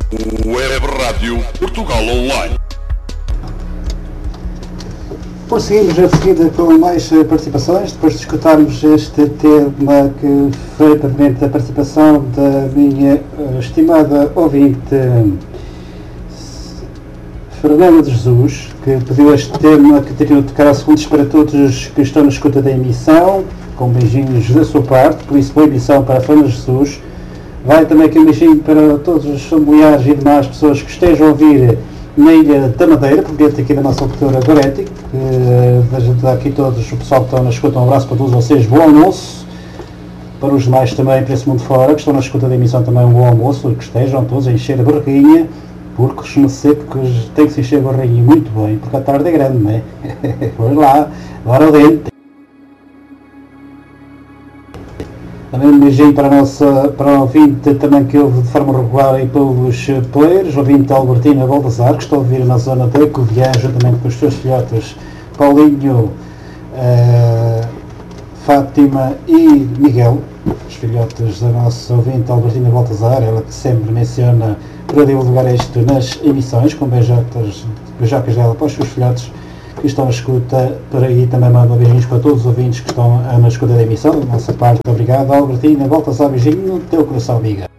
Web Rádio Portugal Online. Prosseguimos a seguir com mais participações, depois de escutarmos este tema que foi pertinente da participação da minha estimada ouvinte Fernanda de Jesus, que pediu este tema que teriam de tocar segundos para todos que estão na escuta da emissão, com beijinhos da sua parte, por isso boa emissão para a Fernanda de Jesus. Vai também aqui um beijinho para todos os familiares e demais pessoas que estejam a ouvir na Ilha da Madeira, por dentro aqui da nossa cultura Goretti, que aqui todos o pessoal que estão na escuta, um abraço para todos vocês, bom almoço. Para os demais também, para esse mundo fora, que estão na escuta da emissão também um bom almoço, que estejam todos a encher a barriguinha, porque costuma ser que tem que se encher a barriguinha muito bem, porque a tarde é grande, não é? Vamos lá, agora dentro. Também um beijinho para a ouvinte também que ouve de forma regular aí pelos players, ouvinte Albertina Baldassar, que está a ouvir na zona da Covilhã, juntamente com os seus filhotes Paulinho, Fátima e Miguel, os filhotes da nossa ouvinte Albertina Baldassar, ela que sempre menciona para divulgar isto nas emissões, com beijocas dela para os seus filhotes que estão na escuta. Por aí também mando beijinhos para todos os ouvintes que estão na escuta da emissão. Da nossa parte, obrigado, Albertina Baldassar, beijinho no teu coração, amiga.